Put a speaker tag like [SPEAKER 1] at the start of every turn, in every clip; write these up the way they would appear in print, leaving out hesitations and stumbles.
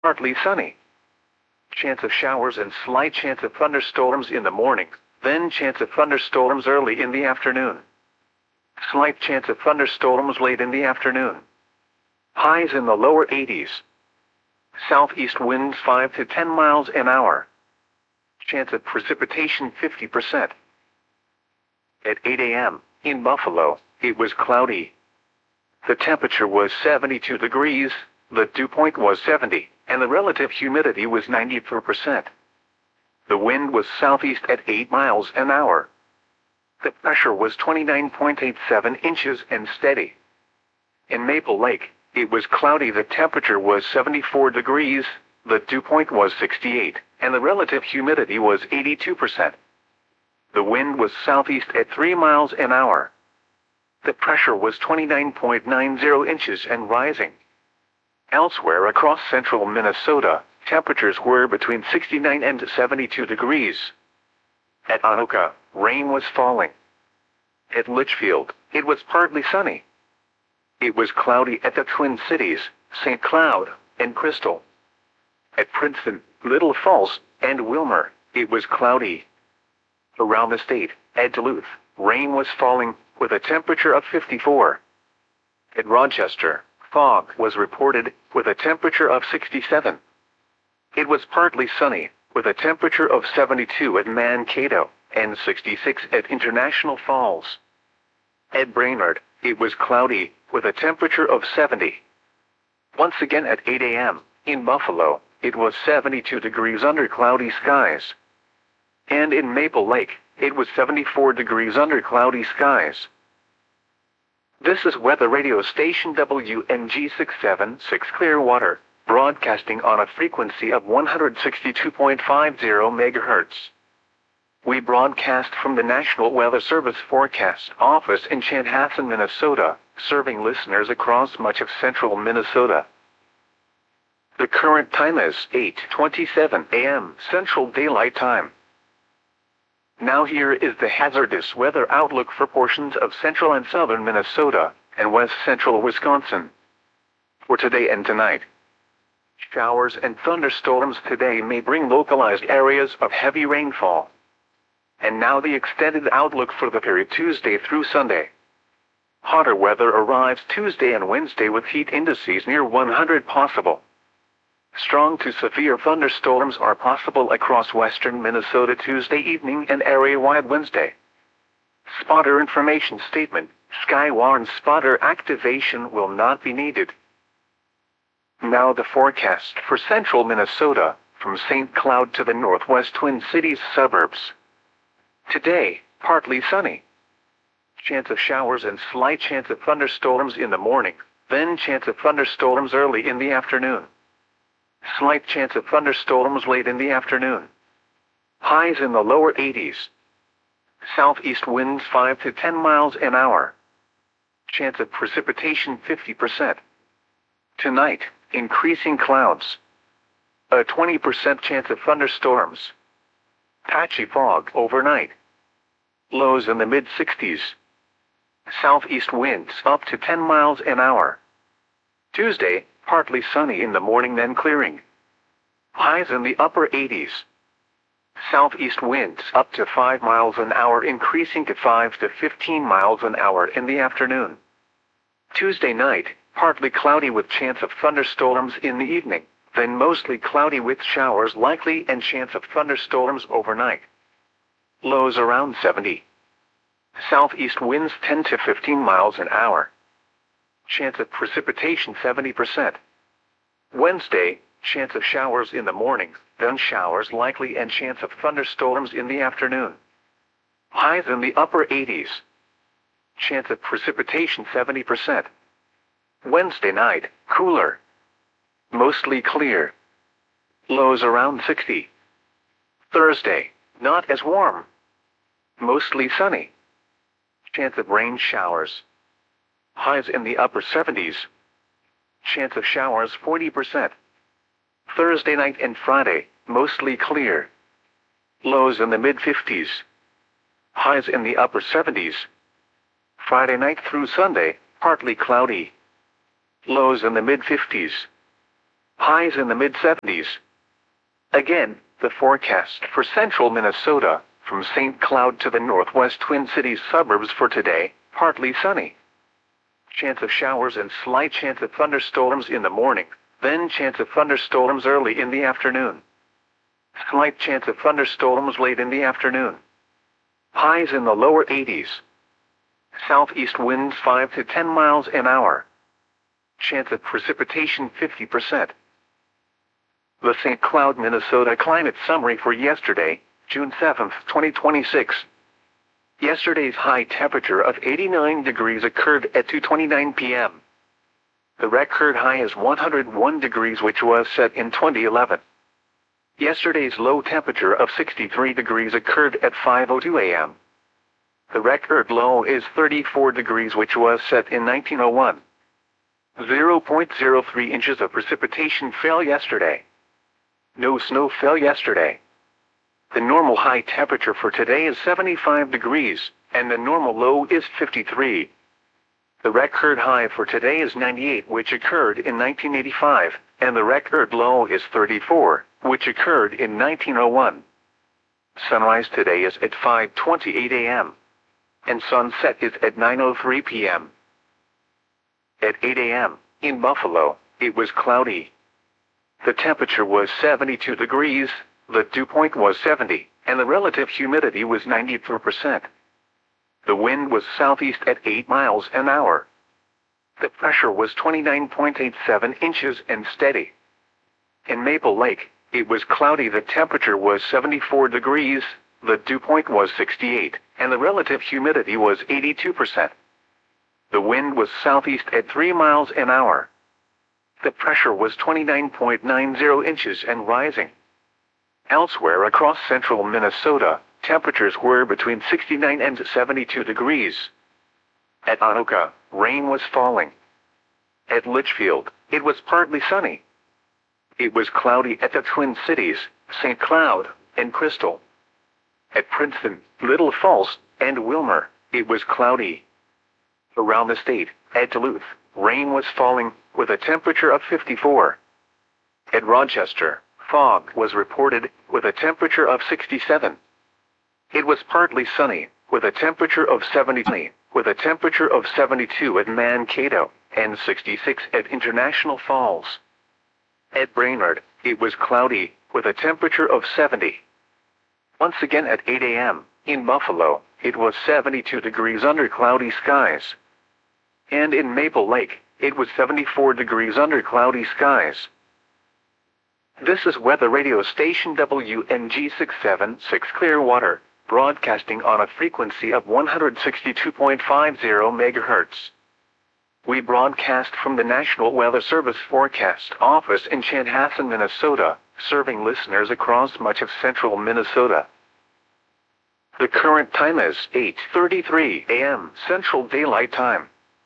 [SPEAKER 1] Partly sunny. Chance of showers and slight chance of thunderstorms in the morning, then chance of thunderstorms early in the afternoon. Slight chance of thunderstorms late in the afternoon. Highs in the lower 80s. Southeast winds 5 to 10 miles an hour. Chance of precipitation 50%. At 8 a.m., in Buffalo, it was cloudy. The temperature was 72 degrees, the dew point was 70, and the relative humidity was 94%. The wind was southeast at 8 miles an hour. The pressure was 29.87 inches and steady. In Maple Lake, it was cloudy. The temperature was 74 degrees, the dew point was 68, and the relative humidity was 82%. The wind was southeast at 3 miles an hour. The pressure was 29.90 inches and rising. Elsewhere across central Minnesota, temperatures were between 69 and 72 degrees. At Anoka, rain was falling. At Litchfield, it was partly sunny. It was cloudy at the Twin Cities, St. Cloud, and Crystal. At Princeton, Little Falls, and Wilmer, it was cloudy. Around the state, at Duluth, rain was falling, with a temperature of 54. At Rochester, fog was reported, with a temperature of 67. It was partly sunny, with a temperature of 72 at Mankato, and 66 at International Falls. At Brainerd, it was cloudy, with a temperature of 70. Once again at 8 a.m., in Buffalo, it was 72 degrees under cloudy skies. And in Maple Lake, it was 74 degrees under cloudy skies. This is weather radio station WNG 676 Clearwater, broadcasting on a frequency of 162.50 MHz. We broadcast from the National Weather Service Forecast Office in Chanhassen, Minnesota, serving listeners across much of central Minnesota. The current time is 8:27 a.m. Central Daylight Time. Now here is the hazardous weather outlook for portions of central and southern Minnesota, and west central Wisconsin. For today and tonight. Showers and thunderstorms today may bring localized areas of heavy rainfall. And now the extended outlook for the period Tuesday through Sunday. Hotter weather arrives Tuesday and Wednesday with heat indices near 100 possible. Strong to severe thunderstorms are possible across western Minnesota Tuesday evening and area-wide Wednesday. Spotter information statement: Skywarn spotter activation will not be needed. Now the forecast for central Minnesota, from St. Cloud to the northwest Twin Cities suburbs. Today, partly sunny. Chance of showers and slight chance of thunderstorms in the morning, then chance of thunderstorms early in the afternoon. Slight chance of thunderstorms late in the afternoon. Highs in the lower 80s. Southeast winds 5 to 10 miles an hour. Chance of precipitation 50%. Tonight, increasing clouds. A 20% chance of thunderstorms. Patchy fog overnight. Lows in the mid-60s. Southeast winds up to 10 miles an hour. Tuesday, partly sunny in the morning then clearing. Highs in the upper 80s. Southeast winds up to 5 miles an hour increasing to 5 to 15 miles an hour in the afternoon. Tuesday night, partly cloudy with chance of thunderstorms in the evening, then mostly cloudy with showers likely and chance of thunderstorms overnight. Lows around 70. Southeast winds 10 to 15 miles an hour. Chance of precipitation 70%. Wednesday, chance of showers in the morning, then showers likely and chance of thunderstorms in the afternoon. Highs in the upper 80s. Chance of precipitation 70%. Wednesday night, cooler. Mostly clear. Lows around 60. Thursday, not as warm. Mostly sunny. Chance of rain showers. Highs in the upper 70s. Chance of showers 40%. Thursday night and Friday, mostly clear. Lows in the mid-50s. Highs in the upper 70s. Friday night through Sunday, partly cloudy. Lows in the mid-50s. Highs in the mid-70s. Again, the forecast for central Minnesota, from St. Cloud to the northwest Twin Cities suburbs for today, partly sunny. Chance of showers and slight chance of thunderstorms in the morning, then chance of thunderstorms early in the afternoon. Slight chance of thunderstorms late in the afternoon. Highs in the lower 80s. Southeast winds 5 to 10 miles an hour. Chance of precipitation 50%. The St. Cloud, Minnesota climate summary for yesterday, June 7, 2026. Yesterday's high temperature of 89 degrees occurred at 2:29 p.m. The record high is 101 degrees, which was set in 2011. Yesterday's low temperature of 63 degrees occurred at 5:02 a.m. The record low is 34 degrees, which was set in 1901. 0.03 inches of precipitation fell yesterday. No snow fell yesterday. The normal high temperature for today is 75 degrees, and the normal low is 53. The record high for today is 98, which occurred in 1985, and the record low is 34, which occurred in 1901. Sunrise today is at 5:28 a.m. and sunset is at 9:03 p.m. At 8 a.m., in Buffalo, it was cloudy. The temperature was 72 degrees, the dew point was 70, and the relative humidity was 94%. The wind was southeast at 8 miles an hour. The pressure was 29.87 inches and steady. In Maple Lake, it was cloudy. The temperature was 74 degrees, the dew point was 68, and the relative humidity was 82%. The wind was southeast at 3 miles an hour. The pressure was 29.90 inches and rising. Elsewhere across central Minnesota, temperatures were between 69 and 72 degrees. At Anoka, rain was falling. At Litchfield, it was partly sunny. It was cloudy at the Twin Cities, St. Cloud, and Crystal. At Princeton, Little Falls, and Wilmer, it was cloudy. Around the state, at Duluth, rain was falling, with a temperature of 54. At Rochester, fog was reported, with a temperature of 67. It was partly sunny, with a temperature of 70, with a temperature of 72 at Mankato, and 66 at International Falls. At Brainerd, it was cloudy, with a temperature of 70. Once again at 8 a.m., in Buffalo, it was 72 degrees under cloudy skies. And in Maple Lake, it was 74 degrees under cloudy skies. This is weather radio station WNG 676 Clearwater, broadcasting on a frequency of 162.50 MHz. We broadcast from the National Weather Service Forecast Office in Chanhassen, Minnesota, serving listeners across much of central Minnesota. The current time is 8:33 a.m. Central Daylight Time.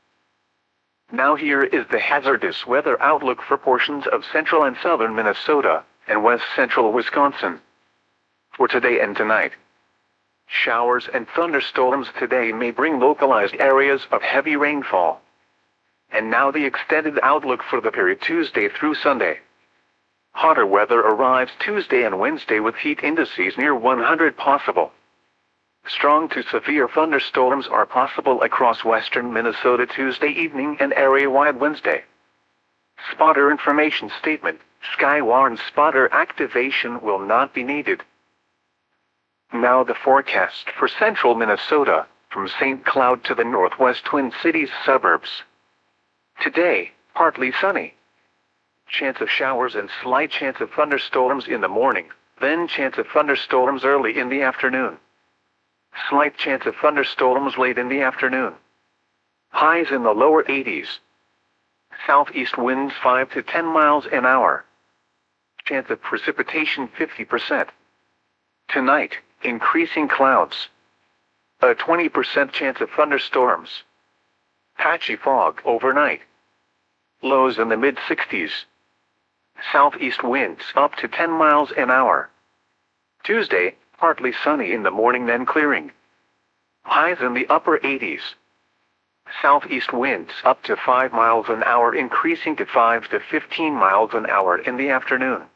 [SPEAKER 1] Now here is the hazardous weather outlook for portions of central and southern Minnesota, and west central Wisconsin. For today and tonight. Showers and thunderstorms today may bring localized areas of heavy rainfall. And now the extended outlook for the period Tuesday through Sunday. Hotter weather arrives Tuesday and Wednesday with heat indices near 100 possible. Strong to severe thunderstorms are possible across western Minnesota Tuesday evening and area-wide Wednesday. Spotter information statement: Skywarn spotter activation will not be needed. Now the forecast for central Minnesota, from St. Cloud to the northwest Twin Cities suburbs. Today, partly sunny. Chance of showers and slight chance of thunderstorms in the morning, then chance of thunderstorms early in the afternoon. Slight chance of thunderstorms late in the afternoon. Highs in the lower 80s. Southeast winds 5 to 10 miles an hour. Chance of precipitation 50%. Tonight, increasing clouds. A 20% chance of thunderstorms. Patchy fog overnight. Lows in the mid-60s. Southeast winds up to 10 miles an hour. Tuesday, partly sunny in the morning then clearing. Highs in the upper 80s. Southeast winds up to 5 miles an hour increasing to 5 to 15 miles an hour in the afternoon.